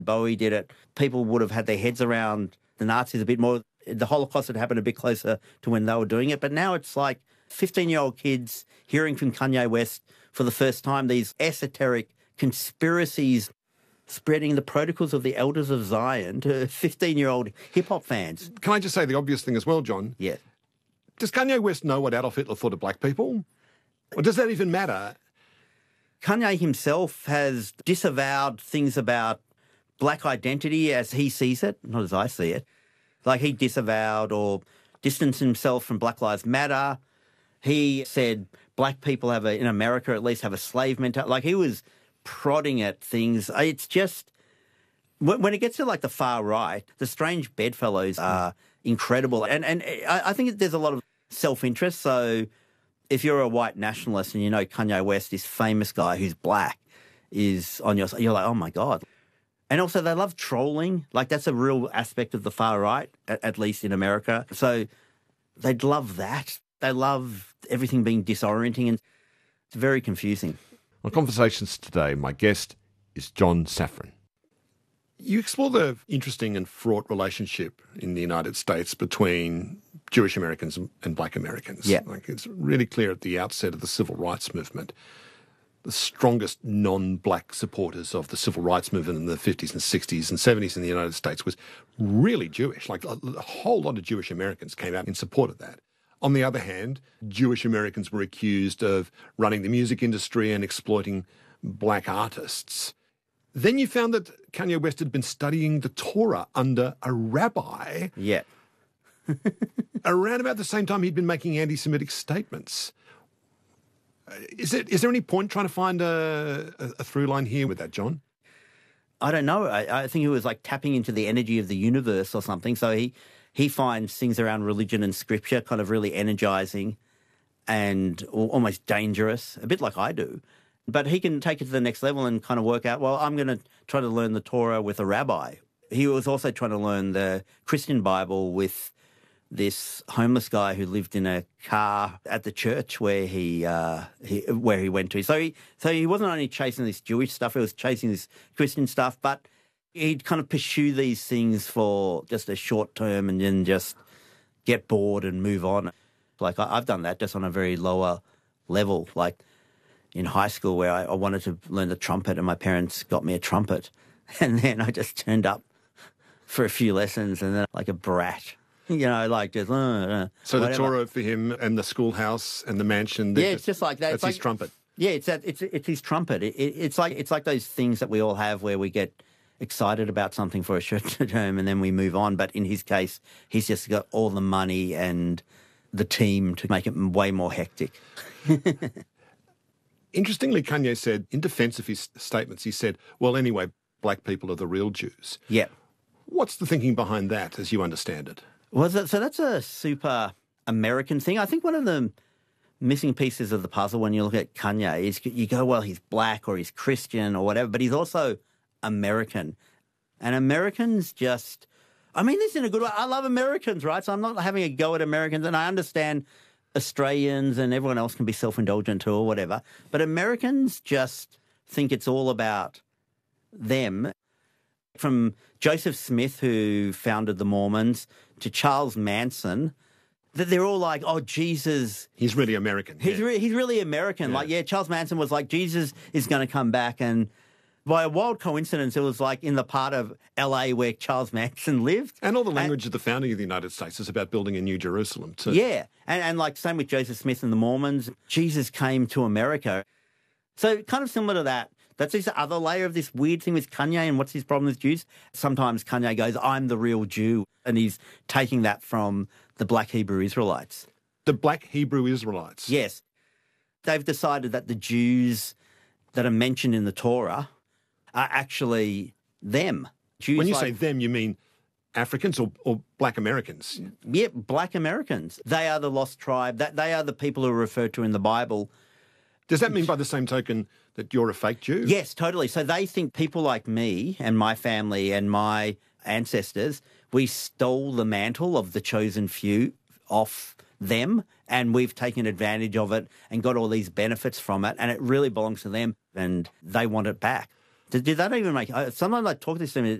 Bowie did it. People would have had their heads around the Nazis a bit more. The Holocaust had happened a bit closer to when they were doing it. But now it's like 15-year-old kids hearing from Kanye West for the first time these esoteric conspiracies spreading the protocols of the Elders of Zion to 15-year-old hip-hop fans. Can I just say the obvious thing as well, John? Yeah. Does Kanye West know what Adolf Hitler thought of black people? Or does that even matter? Kanye himself has disavowed things about black identity as he sees it, not as I see it. Like he disavowed or distanced himself from Black Lives Matter. He said black people in America at least have a slave mentality. Like he was prodding at things. It's just, when it gets to like the far right, the strange bedfellows are incredible. And I think there's a lot of self-interest. So if you're a white nationalist and you know Kanye West, this famous guy who's black, is on your side, you're like, oh my God. And also they love trolling. Like that's a real aspect of the far right, at least in America. So they'd love that. They love everything being disorienting and it's very confusing. On Conversations today, my guest is John Safran. You explore the interesting and fraught relationship in the United States between Jewish Americans and black Americans. Yeah. Like it's really clear at the outset of the civil rights movement, the strongest non-black supporters of the civil rights movement in the 50s and 60s and 70s in the United States was really Jewish. Like a whole lot of Jewish Americans came out in support of that. On the other hand, Jewish Americans were accused of running the music industry and exploiting black artists. Then you found that Kanye West had been studying the Torah under a rabbi. Yeah. Around about the same time he'd been making anti-Semitic statements. Is there any point trying to find a through line here with that, John? I don't know. I think he was like tapping into the energy of the universe or something. So he finds things around religion and scripture kind of really energizing and almost dangerous, a bit like I do. But he can take it to the next level and kind of work out, well, I'm going to try to learn the Torah with a rabbi. He was also trying to learn the Christian Bible with this homeless guy who lived in a car at the church where he went to. So he wasn't only chasing this Jewish stuff, he was chasing this Christian stuff, but he'd kind of pursue these things for just a short term and then just get bored and move on. Like I've done that just on a very lower level, like in high school where I wanted to learn the trumpet and my parents got me a trumpet and then I just turned up for a few lessons and then like a brat. You know, like just... So whatever. The Torah for him and the schoolhouse and the mansion... Yeah, it's just like that. That's his trumpet. Yeah, it's his trumpet. It's like those things that we all have where we get excited about something for a short term and then we move on. But in his case, he's just got all the money and the team to make it way more hectic. Interestingly, Kanye said, in defense of his statements, he said, well, anyway, black people are the real Jews. Yeah. What's the thinking behind that, as you understand it? Well, so that's a super American thing. I think one of the missing pieces of the puzzle when you look at Kanye is you go, well, he's black or he's Christian or whatever, but he's also American. And Americans just, I mean this in a good way. I love Americans, right? So I'm not having a go at Americans, and I understand Australians and everyone else can be self-indulgent too or whatever, but Americans just think it's all about them. From Joseph Smith, who founded the Mormons, to Charles Manson, that they're all like, oh, Jesus... He's really American. He's really American. Yeah. Like, Charles Manson was like, Jesus is going to come back. And by a wild coincidence, it was like in the part of L.A. where Charles Manson lived. And all the language of the founding of the United States is about building a new Jerusalem too. Yeah. And like, same with Joseph Smith and the Mormons. Jesus came to America. So kind of similar to that. That's this other layer of this weird thing with Kanye and what's his problem with Jews. Sometimes Kanye goes, I'm the real Jew, and he's taking that from the black Hebrew Israelites. The black Hebrew Israelites? Yes. They've decided that the Jews that are mentioned in the Torah are actually them. Jews when you say them, you mean Africans or black Americans? Yeah, black Americans. They are the lost tribe. They are the people who are referred to in the Bible. Does that mean by the same token that you're a fake Jew? Yes, totally. So they think people like me and my family and my ancestors, we stole the mantle of the chosen few off them, and we've taken advantage of it and got all these benefits from it, and it really belongs to them, and they want it back. Did that even make? Sometimes I talk to them.